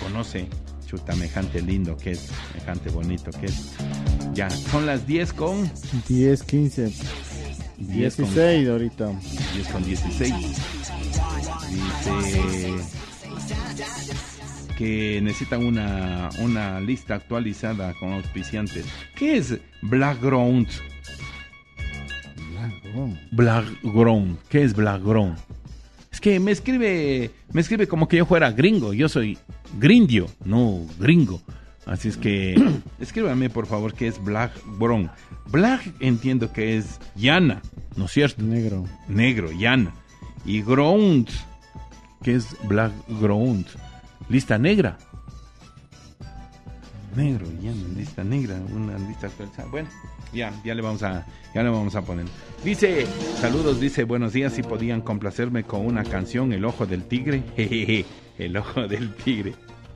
conoce, chuta, mejante lindo que es, mejante bonito que es. Ya, son las 10 con... 10:15. 16 ahorita. 10 con 16. Dice que necesitan una lista actualizada con auspiciantes. ¿Qué es Blackground? Blackground. ¿Qué es Blackground? Es que me escribe como que yo fuera gringo. Yo soy grindio, no gringo. Así es que escríbame por favor qué es Blackground. Black entiendo que es llana, ¿no es cierto? Negro, llana. Y ground, ¿qué es Blackground? Lista negra. Negro, llana, lista negra, una lista actualizada. Bueno, ya le vamos a poner. Dice, saludos, dice, buenos días, si podían complacerme con una canción, El Ojo del Tigre. Jejeje, El Ojo del Tigre.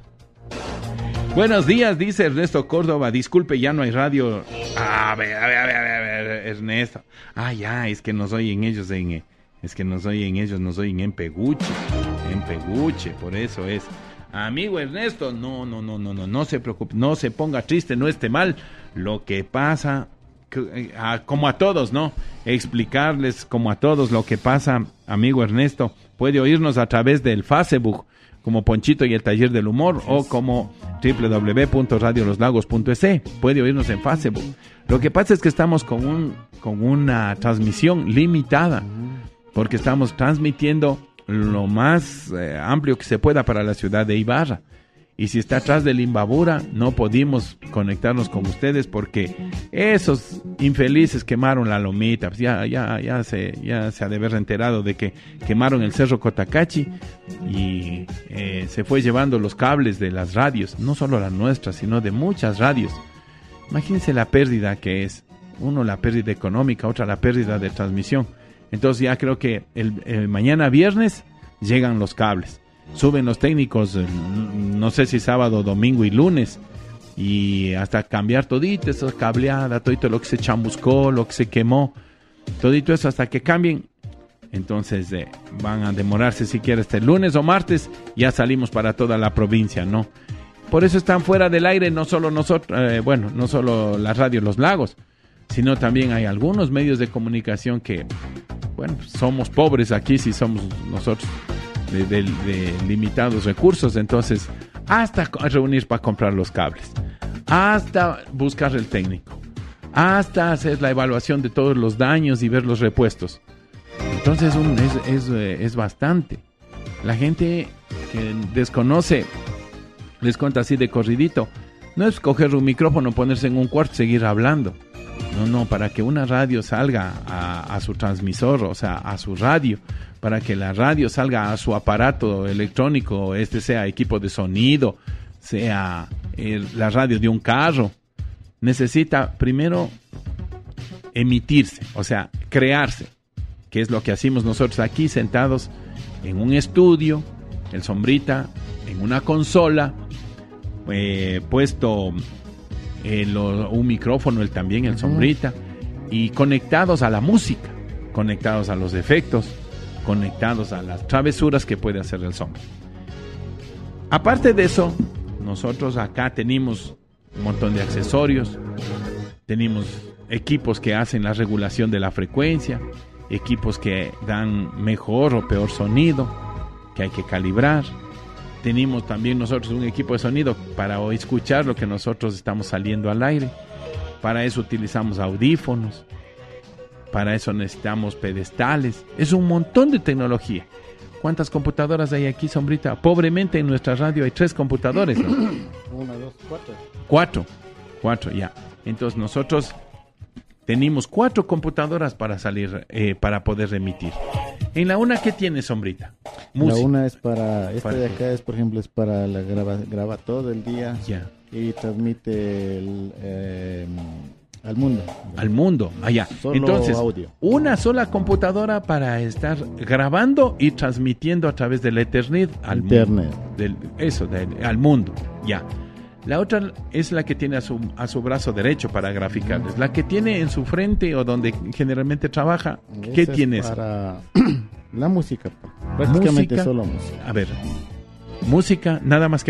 Buenos días, dice Ernesto Córdoba. Disculpe, ya no hay radio. A ver, Ernesto. Ya, es que nos oyen ellos nos oyen en Peguche. En Peguche, por eso es. Amigo Ernesto, no se preocupe, no se ponga triste, no esté mal. Lo que pasa, como a todos, ¿no? Explicarles como a todos lo que pasa, amigo Ernesto. Puede oírnos a través del Facebook, como Ponchito y el Taller del Humor, o como www.radioloslagos.es. Puede oírnos en Facebook. Lo que pasa es que estamos con una transmisión limitada, porque estamos transmitiendo lo más amplio que se pueda para la ciudad de Ibarra. Y si está atrás del Imbabura, no pudimos conectarnos con ustedes porque esos infelices quemaron la lomita. Pues ya se ha de haber enterado de que quemaron el Cerro Cotacachi y se fue llevando los cables de las radios, no solo las nuestras, sino de muchas radios. Imagínense la pérdida que es. Uno, la pérdida económica, otra, la pérdida de transmisión. Entonces ya creo que el mañana viernes llegan los cables. Suben los técnicos, no sé si sábado, domingo y lunes, y hasta cambiar todito esa cableada, todito lo que se chamuscó, lo que se quemó, todito eso hasta que cambien. Entonces van a demorarse siquiera hasta el lunes o martes, ya salimos para toda la provincia, ¿no? Por eso están fuera del aire no solo nosotros, no solo la radio Los Lagos, sino también hay algunos medios de comunicación que, somos pobres aquí, si somos nosotros de limitados recursos, entonces hasta reunir para comprar los cables, hasta buscar el técnico, hasta hacer la evaluación de todos los daños y ver los repuestos. Entonces es bastante. La gente que desconoce, les cuenta así de corridito, no es coger un micrófono, ponerse en un cuarto y seguir hablando. No, para que una radio salga a su transmisor, o sea, a su radio, para que la radio salga a su aparato electrónico, sea equipo de sonido, sea la radio de un carro, necesita primero emitirse, o sea, crearse, que es lo que hacemos nosotros aquí sentados en un estudio, el Sombrita, en una consola, puesto un micrófono, también el Sombrita, y conectados a la música, conectados a los efectos, conectados a las travesuras que puede hacer el Sombra. Aparte de eso, nosotros acá tenemos un montón de accesorios, tenemos equipos que hacen la regulación de la frecuencia, equipos que dan mejor o peor sonido, que hay que calibrar. Tenemos también nosotros un equipo de sonido para escuchar lo que nosotros estamos saliendo al aire. Para eso utilizamos audífonos. Para eso necesitamos pedestales. Es un montón de tecnología. ¿Cuántas computadoras hay aquí, Sombrita? Pobremente en nuestra radio hay 3 computadores, ¿no? 1, 2, 4. 4, ya. Entonces nosotros tenemos 4 computadoras para salir, para poder emitir. En la una, ¿qué tiene, Sombrita? Música. La una es para, esta de acá es, por ejemplo, es para la graba todo el día, y transmite al mundo. Al mundo, allá. Entonces, audio. Una sola computadora para estar grabando y transmitiendo a través del Ethernet al mundo. Al mundo, ya. La otra es la que tiene a su brazo derecho para graficarles. La que tiene en su frente o donde generalmente trabaja, ¿qué tiene eso? Para la música, prácticamente ¿Música? Solo música. A ver, música, nada más que